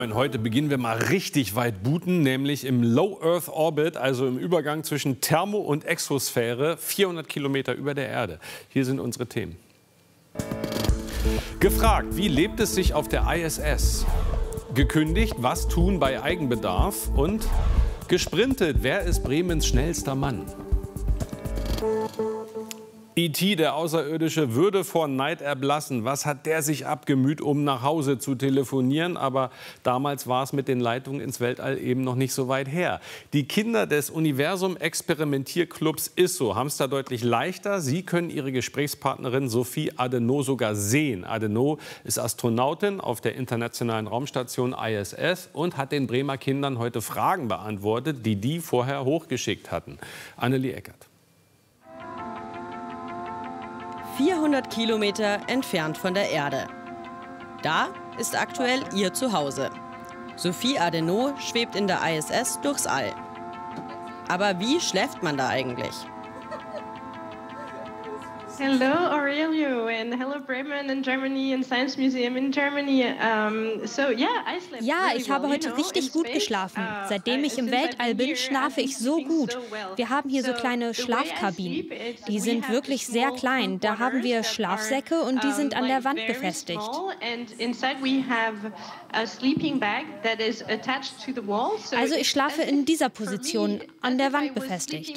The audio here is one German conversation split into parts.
Heute beginnen wir mal richtig weit booten, nämlich im Low Earth Orbit, also im Übergang zwischen Thermo- und Exosphäre, 400 Kilometer über der Erde. Hier sind unsere Themen. Gefragt, wie lebt es sich auf der ISS? Gekündigt, was tun bei Eigenbedarf? Und gesprintet, wer ist Bremens schnellster Mann? E.T., der Außerirdische, würde vor Neid erblassen. Was hat der sich abgemüht, um nach Hause zu telefonieren? Aber damals war es mit den Leitungen ins Weltall eben noch nicht so weit her. Die Kinder des Universum-Experimentierclubs ISSO haben es da deutlich leichter. Sie können ihre Gesprächspartnerin Sophie Adenau sogar sehen. Adenau ist Astronautin auf der Internationalen Raumstation ISS und hat den Bremer Kindern heute Fragen beantwortet, die vorher hochgeschickt hatten. Annelie Eckert. 400 Kilometer entfernt von der Erde. Da ist aktuell ihr Zuhause. Sophie Adenau schwebt in der ISS durchs All. Aber wie schläft man da eigentlich? Hello Aurelio and hello Bremen in Germany and Science Museum in Germany. Ja, ich habe heute richtig gut geschlafen. Seitdem ich im Weltall bin, schlafe ich so gut. Wir haben hier so kleine Schlafkabinen. Die sind wirklich sehr klein. Da haben wir Schlafsäcke und die sind an der Wand befestigt. Also ich schlafe in dieser Position, an der Wand befestigt.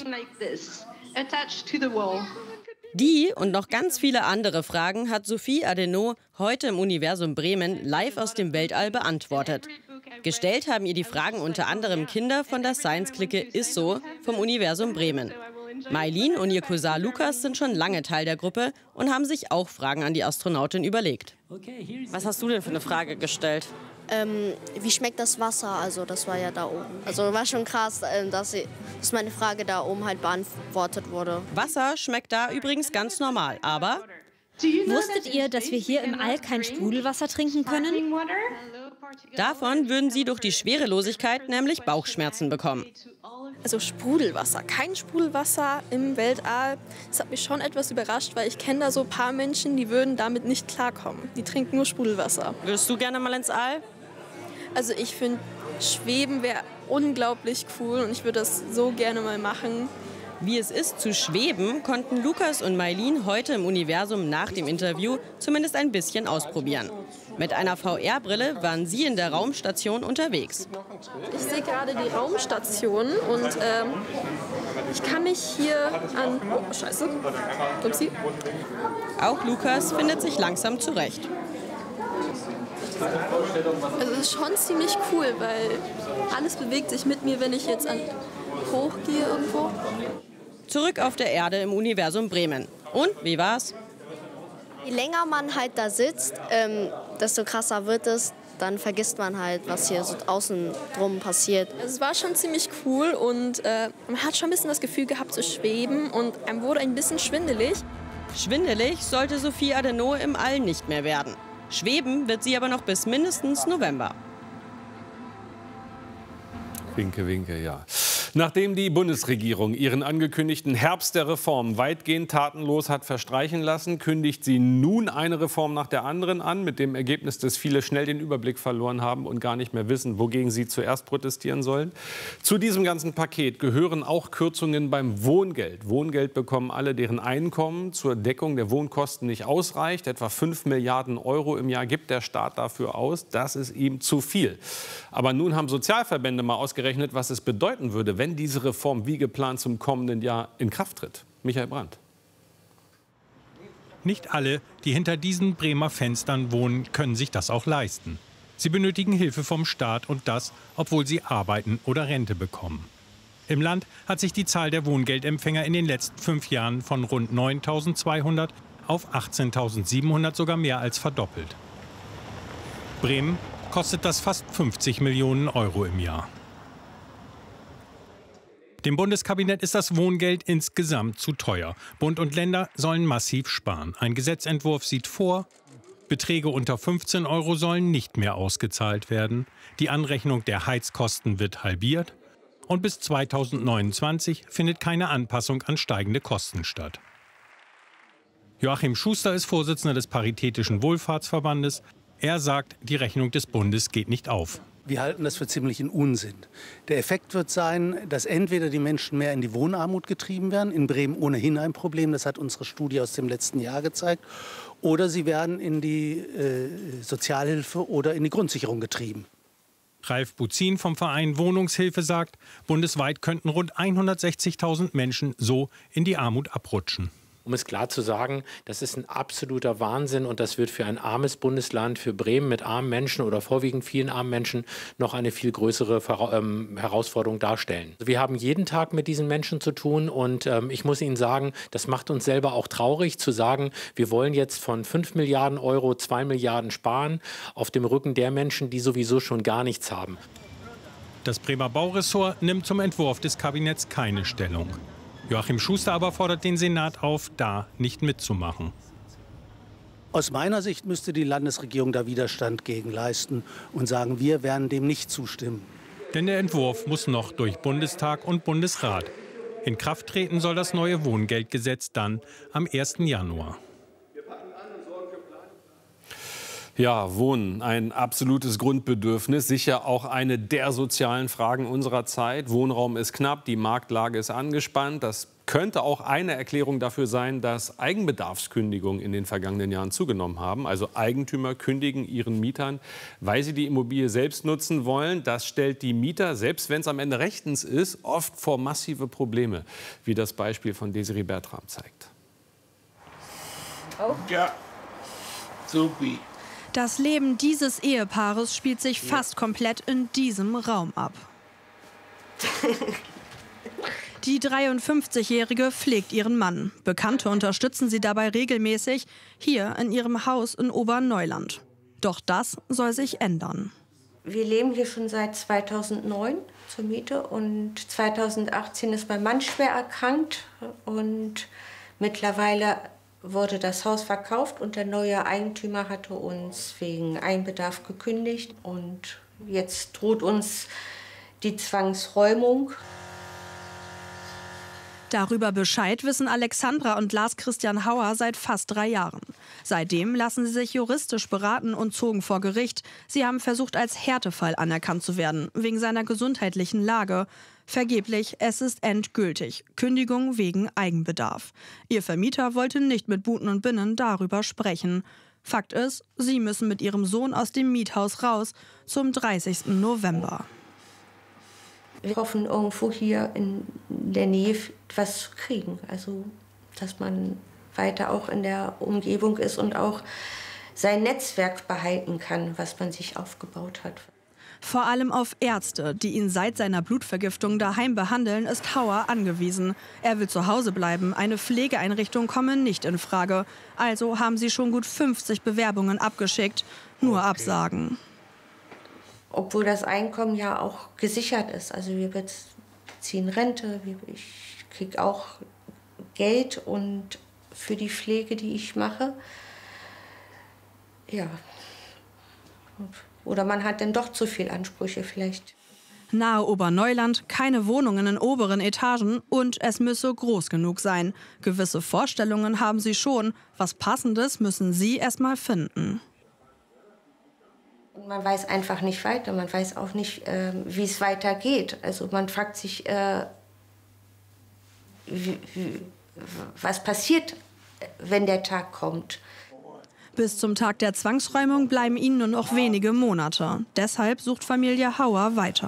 Die und noch ganz viele andere Fragen hat Sophie Adenau heute im Universum Bremen live aus dem Weltall beantwortet. Gestellt haben ihr die Fragen unter anderem Kinder von der Science-Clique ISSO vom Universum Bremen. Maylin und ihr Cousin Lukas sind schon lange Teil der Gruppe und haben sich auch Fragen an die Astronautin überlegt. Was hast du denn für eine Frage gestellt? Wie schmeckt das Wasser? Also das war ja da oben. Also war schon krass, dass meine Frage da oben halt beantwortet wurde. Wasser schmeckt da übrigens ganz normal, aber... Wusstet ihr, dass wir hier im All kein Sprudelwasser trinken können? Davon würden sie durch die Schwerelosigkeit nämlich Bauchschmerzen bekommen. Also Sprudelwasser, kein Sprudelwasser im Weltall. Das hat mich schon etwas überrascht, weil ich kenne da so ein paar Menschen, die würden damit nicht klarkommen. Die trinken nur Sprudelwasser. Würdest du gerne mal ins All? Also ich finde, Schweben wäre unglaublich cool und ich würde das so gerne mal machen. Wie es ist zu schweben, konnten Lukas und Maylin heute im Universum nach dem Interview zumindest ein bisschen ausprobieren. Mit einer VR-Brille waren sie in der Raumstation unterwegs. Ich sehe gerade die Raumstation und ich kann mich hier an... Oh, scheiße. Upsi. Auch Lukas findet sich langsam zurecht. Also es ist schon ziemlich cool, weil alles bewegt sich mit mir, wenn ich jetzt hochgehe irgendwo. Zurück auf der Erde im Universum Bremen. Und, wie war's? Je länger man halt da sitzt, desto krasser wird es. Dann vergisst man halt, was hier so außen drum passiert. Es war schon ziemlich cool und man hat schon ein bisschen das Gefühl gehabt zu schweben und einem wurde ein bisschen schwindelig. Schwindelig sollte Sophie Adenau im All nicht mehr werden. Schweben wird sie aber noch bis mindestens November. Winke, winke, ja. Nachdem die Bundesregierung ihren angekündigten Herbst der Reform weitgehend tatenlos hat verstreichen lassen, kündigt sie nun eine Reform nach der anderen an, mit dem Ergebnis, dass viele schnell den Überblick verloren haben und gar nicht mehr wissen, wogegen sie zuerst protestieren sollen. Zu diesem ganzen Paket gehören auch Kürzungen beim Wohngeld. Wohngeld bekommen alle, deren Einkommen zur Deckung der Wohnkosten nicht ausreicht. Etwa 5 Milliarden Euro im Jahr gibt der Staat dafür aus. Das ist ihm zu viel. Aber nun haben Sozialverbände mal ausgerechnet, was es bedeuten würde, wenn diese Reform wie geplant zum kommenden Jahr in Kraft tritt. Michael Brandt. Nicht alle, die hinter diesen Bremer Fenstern wohnen, können sich das auch leisten. Sie benötigen Hilfe vom Staat und das, obwohl sie arbeiten oder Rente bekommen. Im Land hat sich die Zahl der Wohngeldempfänger in den letzten 5 Jahren von rund 9.200 auf 18.700 sogar mehr als verdoppelt. Bremen kostet das fast 50 Millionen Euro im Jahr. Dem Bundeskabinett ist das Wohngeld insgesamt zu teuer. Bund und Länder sollen massiv sparen. Ein Gesetzentwurf sieht vor, Beträge unter 15 Euro sollen nicht mehr ausgezahlt werden. Die Anrechnung der Heizkosten wird halbiert. Und bis 2029 findet keine Anpassung an steigende Kosten statt. Joachim Schuster ist Vorsitzender des Paritätischen Wohlfahrtsverbandes. Er sagt, die Rechnung des Bundes geht nicht auf. Wir halten das für ziemlichen Unsinn. Der Effekt wird sein, dass entweder die Menschen mehr in die Wohnarmut getrieben werden, in Bremen ohnehin ein Problem, das hat unsere Studie aus dem letzten Jahr gezeigt, oder sie werden in die Sozialhilfe oder in die Grundsicherung getrieben. Ralf Buzin vom Verein Wohnungshilfe sagt, bundesweit könnten rund 160.000 Menschen so in die Armut abrutschen. Um es klar zu sagen, das ist ein absoluter Wahnsinn und das wird für ein armes Bundesland, für Bremen mit armen Menschen oder vorwiegend vielen armen Menschen noch eine viel größere Herausforderung darstellen. Wir haben jeden Tag mit diesen Menschen zu tun und ich muss Ihnen sagen, das macht uns selber auch traurig zu sagen, wir wollen jetzt von 5 Milliarden Euro 2 Milliarden sparen auf dem Rücken der Menschen, die sowieso schon gar nichts haben. Das Bremer Bauressort nimmt zum Entwurf des Kabinetts keine Stellung. Joachim Schuster aber fordert den Senat auf, da nicht mitzumachen. Aus meiner Sicht müsste die Landesregierung da Widerstand gegen leisten und sagen, wir werden dem nicht zustimmen. Denn der Entwurf muss noch durch Bundestag und Bundesrat. In Kraft treten soll das neue Wohngeldgesetz dann am 1. Januar. Ja, Wohnen, ein absolutes Grundbedürfnis, sicher auch eine der sozialen Fragen unserer Zeit. Wohnraum ist knapp, die Marktlage ist angespannt. Das könnte auch eine Erklärung dafür sein, dass Eigenbedarfskündigungen in den vergangenen Jahren zugenommen haben. Also Eigentümer kündigen ihren Mietern, weil sie die Immobilie selbst nutzen wollen. Das stellt die Mieter, selbst wenn es am Ende rechtens ist, oft vor massive Probleme, wie das Beispiel von Desiree Bertram zeigt. Oh. Ja, super. Das Leben dieses Ehepaares spielt sich fast komplett in diesem Raum ab. Die 53-Jährige pflegt ihren Mann. Bekannte unterstützen sie dabei regelmäßig hier in ihrem Haus in Oberneuland. Doch das soll sich ändern. Wir leben hier schon seit 2009 zur Miete und 2018 ist mein Mann schwer erkrankt und mittlerweile wurde das Haus verkauft und der neue Eigentümer hatte uns wegen Eigenbedarf gekündigt und jetzt droht uns die Zwangsräumung. Darüber Bescheid wissen Alexandra und Lars Christian Hauer seit fast 3 Jahren. Seitdem lassen sie sich juristisch beraten und zogen vor Gericht. Sie haben versucht, als Härtefall anerkannt zu werden, wegen seiner gesundheitlichen Lage. Vergeblich, es ist endgültig. Kündigung wegen Eigenbedarf. Ihr Vermieter wollte nicht mit Buten und Binnen darüber sprechen. Fakt ist, sie müssen mit ihrem Sohn aus dem Miethaus raus zum 30. November. Wir hoffen, irgendwo hier in der Nähe was zu kriegen. Also, dass man weiter auch in der Umgebung ist und auch sein Netzwerk behalten kann, was man sich aufgebaut hat. Vor allem auf Ärzte, die ihn seit seiner Blutvergiftung daheim behandeln, ist Hauer angewiesen. Er will zu Hause bleiben, eine Pflegeeinrichtung komme nicht in Frage. Also haben sie schon gut 50 Bewerbungen abgeschickt, nur Absagen. Obwohl das Einkommen ja auch gesichert ist. Also wir beziehen Rente, ich kriege auch Geld und für die Pflege, die ich mache. Ja. Oder man hat dann doch zu viel Ansprüche vielleicht. Nahe Oberneuland, keine Wohnungen in oberen Etagen und es müsse groß genug sein. Gewisse Vorstellungen haben sie schon. Was Passendes müssen sie erst mal finden. Man weiß einfach nicht weiter. Man weiß auch nicht, wie es weitergeht. Also man fragt sich, was passiert, wenn der Tag kommt. Bis zum Tag der Zwangsräumung bleiben ihnen nur noch wenige Monate. Deshalb sucht Familie Hauer weiter.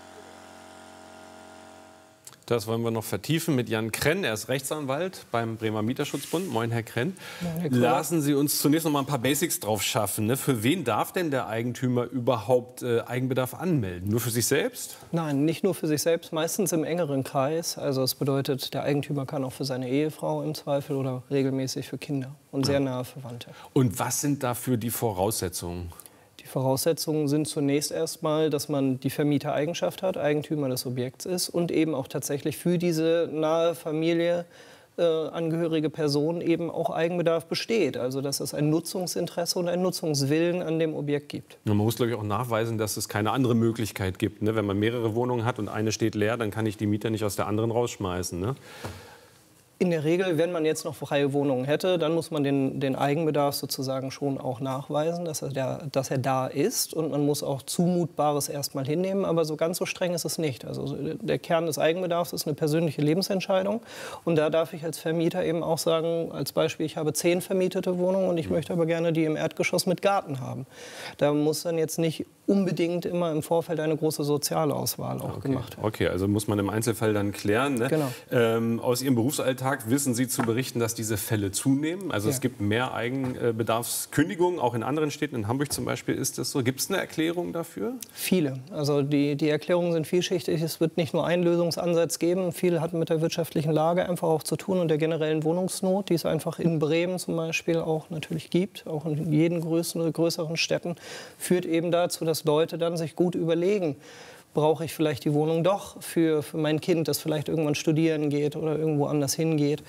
Das wollen wir noch vertiefen mit Jan Krenn. Er ist Rechtsanwalt beim Bremer Mieterschutzbund. Moin, Herr Krenn. Moin, Herr Lassen Sie uns zunächst noch mal ein paar Basics drauf schaffen. Ne? Für wen darf denn der Eigentümer überhaupt Eigenbedarf anmelden? Nur für sich selbst? Nein, nicht nur für sich selbst, meistens im engeren Kreis. Also das bedeutet, der Eigentümer kann auch für seine Ehefrau im Zweifel oder regelmäßig für Kinder und sehr nahe Verwandte. Und was sind dafür die Voraussetzungen? Die Voraussetzungen sind zunächst erstmal, dass man die Vermietereigenschaft hat, Eigentümer des Objekts ist und eben auch tatsächlich für diese nahe Familie angehörige Person eben auch Eigenbedarf besteht. Also dass es ein Nutzungsinteresse und ein Nutzungswillen an dem Objekt gibt. Und man muss, glaube ich, auch nachweisen, dass es keine andere Möglichkeit gibt. Ne? Wenn man mehrere Wohnungen hat und eine steht leer, dann kann ich die Mieter nicht aus der anderen rausschmeißen. Ne? In der Regel, wenn man jetzt noch freie Wohnungen hätte, dann muss man den Eigenbedarf sozusagen schon auch nachweisen, dass er da ist. Und man muss auch Zumutbares erstmal hinnehmen. Aber so ganz so streng ist es nicht. Also der Kern des Eigenbedarfs ist eine persönliche Lebensentscheidung. Und da darf ich als Vermieter eben auch sagen, als Beispiel, ich habe 10 vermietete Wohnungen und ich möchte aber gerne die im Erdgeschoss mit Garten haben. Da muss dann jetzt nicht unbedingt immer im Vorfeld eine große Sozialauswahl auch gemacht werden. Okay, also muss man im Einzelfall dann klären. Ne? Genau. Aus Ihrem Berufsalltag wissen Sie zu berichten, dass diese Fälle zunehmen? Also es gibt mehr Eigenbedarfskündigungen, auch in anderen Städten. In Hamburg zum Beispiel ist das so. Gibt es eine Erklärung dafür? Viele. Also die Erklärungen sind vielschichtig. Es wird nicht nur einen Lösungsansatz geben. Viel hat mit der wirtschaftlichen Lage einfach auch zu tun und der generellen Wohnungsnot, die es einfach in Bremen zum Beispiel auch natürlich gibt, auch in jeden größeren Städten, führt eben dazu, dass Leute dann sich gut überlegen, brauche ich vielleicht die Wohnung doch für mein Kind, das vielleicht irgendwann studieren geht oder irgendwo anders hingeht,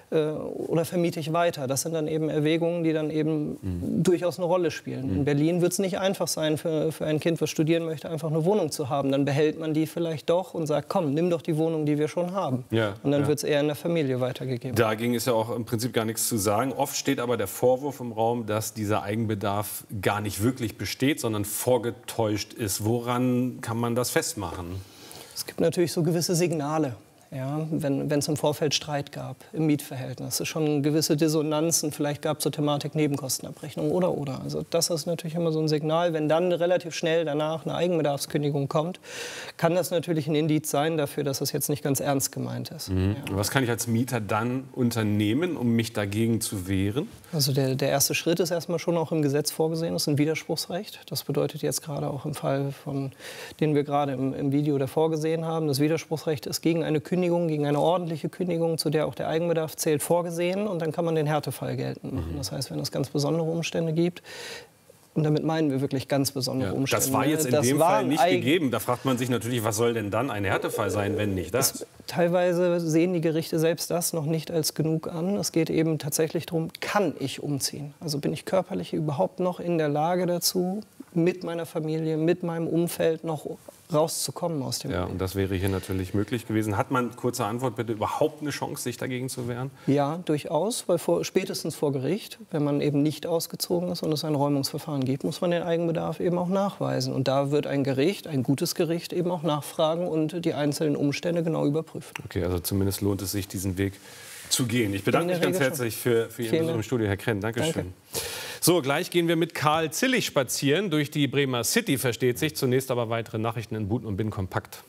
oder vermiete ich weiter? Das sind dann eben Erwägungen, die dann eben durchaus eine Rolle spielen. In Berlin wird es nicht einfach sein, für ein Kind, was studieren möchte, einfach eine Wohnung zu haben. Dann behält man die vielleicht doch und sagt, komm, nimm doch die Wohnung, die wir schon haben. Ja, und dann wird es eher in der Familie weitergegeben. Dagegen ist ja auch im Prinzip gar nichts zu sagen. Oft steht aber der Vorwurf im Raum, dass dieser Eigenbedarf gar nicht wirklich besteht, sondern vorgetäuscht ist. Woran kann man das festmachen? Es gibt natürlich so gewisse Signale. Ja, wenn es im Vorfeld Streit gab im Mietverhältnis, schon gewisse Dissonanzen, vielleicht gab es zur Thematik Nebenkostenabrechnung oder. Also das ist natürlich immer so ein Signal. Wenn dann relativ schnell danach eine Eigenbedarfskündigung kommt, kann das natürlich ein Indiz sein dafür, dass es jetzt nicht ganz ernst gemeint ist. Ja. Was kann ich als Mieter dann unternehmen, um mich dagegen zu wehren? Also der erste Schritt ist erstmal schon auch im Gesetz vorgesehen, das ist ein Widerspruchsrecht. Das bedeutet jetzt gerade auch im Fall, den wir gerade im Video davor gesehen haben, das Widerspruchsrecht ist gegen eine Kündigung, gegen eine ordentliche Kündigung, zu der auch der Eigenbedarf zählt, vorgesehen. Und dann kann man den Härtefall geltend machen. Das heißt, wenn es ganz besondere Umstände gibt, und damit meinen wir wirklich ganz besondere Umstände. Das war jetzt in dem Fall nicht gegeben. Da fragt man sich natürlich, was soll denn dann ein Härtefall sein, wenn nicht das? Teilweise sehen die Gerichte selbst das noch nicht als genug an. Es geht eben tatsächlich darum, kann ich umziehen? Also bin ich körperlich überhaupt noch in der Lage dazu, mit meiner Familie, mit meinem Umfeld noch rauszukommen aus dem Problem. Und das wäre hier natürlich möglich gewesen. Hat man, kurze Antwort bitte, überhaupt eine Chance, sich dagegen zu wehren? Ja, durchaus, weil spätestens vor Gericht, wenn man eben nicht ausgezogen ist und es ein Räumungsverfahren gibt, muss man den Eigenbedarf eben auch nachweisen. Und da wird ein Gericht, ein gutes Gericht, eben auch nachfragen und die einzelnen Umstände genau überprüfen. Okay, also zumindest lohnt es sich, diesen Weg zu gehen. Ich bedanke mich ganz herzlich für Ihren Besuch im Studio, Herr Krenn. Dankeschön. Danke. So, gleich gehen wir mit Karl Zillig spazieren. Durch die Bremer City, versteht sich. Zunächst aber weitere Nachrichten in Buten und Bin kompakt.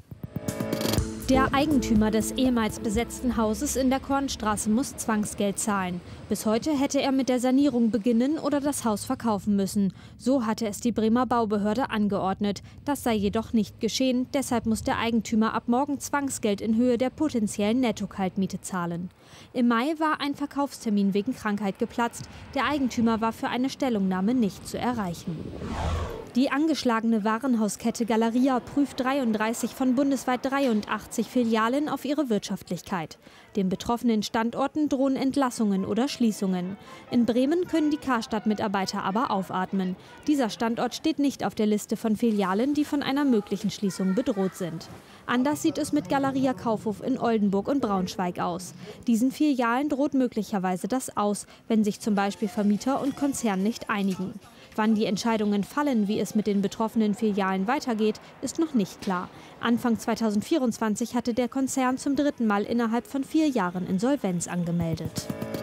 Der Eigentümer des ehemals besetzten Hauses in der Kornstraße muss Zwangsgeld zahlen. Bis heute hätte er mit der Sanierung beginnen oder das Haus verkaufen müssen. So hatte es die Bremer Baubehörde angeordnet. Das sei jedoch nicht geschehen. Deshalb muss der Eigentümer ab morgen Zwangsgeld in Höhe der potenziellen Netto-Kaltmiete zahlen. Im Mai war ein Verkaufstermin wegen Krankheit geplatzt. Der Eigentümer war für eine Stellungnahme nicht zu erreichen. Die angeschlagene Warenhauskette Galeria prüft 33 von bundesweit 83 Filialen auf ihre Wirtschaftlichkeit. Den betroffenen Standorten drohen Entlassungen oder Schließungen. In Bremen können die Karstadt-Mitarbeiter aber aufatmen. Dieser Standort steht nicht auf der Liste von Filialen, die von einer möglichen Schließung bedroht sind. Anders sieht es mit Galeria Kaufhof in Oldenburg und Braunschweig aus. Diesen Filialen droht möglicherweise das Aus, wenn sich zum Beispiel Vermieter und Konzern nicht einigen. Wann die Entscheidungen fallen, wie es mit den betroffenen Filialen weitergeht, ist noch nicht klar. Anfang 2024 hatte der Konzern zum 3. Mal innerhalb von 4 Jahren Insolvenz angemeldet.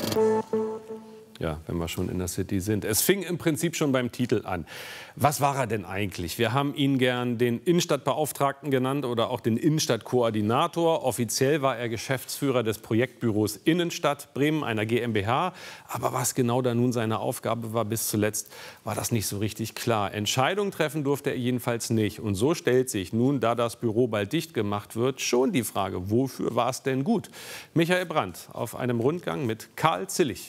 Ja, wenn wir schon in der City sind. Es fing im Prinzip schon beim Titel an. Was war er denn eigentlich? Wir haben ihn gern den Innenstadtbeauftragten genannt oder auch den Innenstadtkoordinator. Offiziell war er Geschäftsführer des Projektbüros Innenstadt Bremen, einer GmbH. Aber was genau da nun seine Aufgabe war bis zuletzt, war das nicht so richtig klar. Entscheidungen treffen durfte er jedenfalls nicht. Und so stellt sich nun, da das Büro bald dicht gemacht wird, schon die Frage, wofür war es denn gut? Michael Brandt auf einem Rundgang mit Karl Zillig.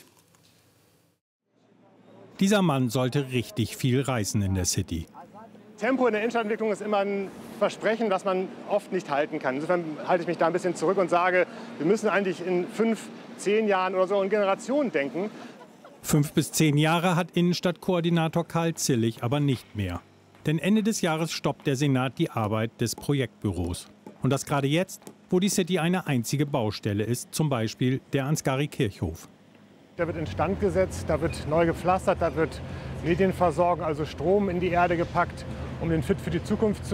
Dieser Mann sollte richtig viel reißen in der City. Tempo in der Innenstadtentwicklung ist immer ein Versprechen, das man oft nicht halten kann. Insofern halte ich mich da ein bisschen zurück und sage, wir müssen eigentlich in 5, 10 Jahren oder so in Generationen denken. 5 bis 10 Jahre hat Innenstadtkoordinator Karl Zillig aber nicht mehr. Denn Ende des Jahres stoppt der Senat die Arbeit des Projektbüros. Und das gerade jetzt, wo die City eine einzige Baustelle ist, zum Beispiel der Ansgari-Kirchhof. Der wird instand gesetzt, da wird neu gepflastert, da wird Medienversorgung, also Strom in die Erde gepackt, um den fit für die Zukunft zu